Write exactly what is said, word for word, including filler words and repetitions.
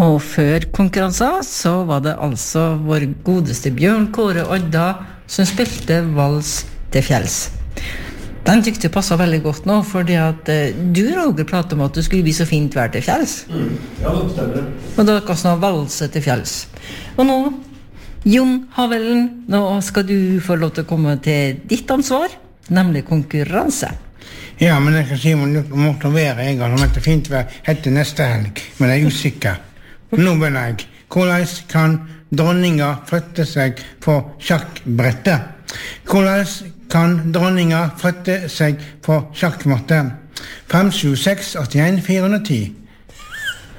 Og før konkurransen så var det altså vår godeste Bjørn Kåre Odda som spilte vals til fjells. Den tykte jeg passet veldig godt nå, fordi at eh, du, Roger, pratet om at det skulle bli så fint vær til fjells. Mm. Ja, det stemmer. Og da kan vi valse til fjells. Og nå, Jon Havelen, nå skal du få lov til å komme til ditt ansvar, nemlig konkurranse. Ja, men jeg kan si om det måtte være jeg har vært fint vær etter neste helg, men jeg er usikker. Nå begynner jeg. Hvordan kan dronninga flytte seg på sjakkbrettet? Hvordan kan dronninga flytte seg på sjakkmatte? fem sju seks åtte en fire ti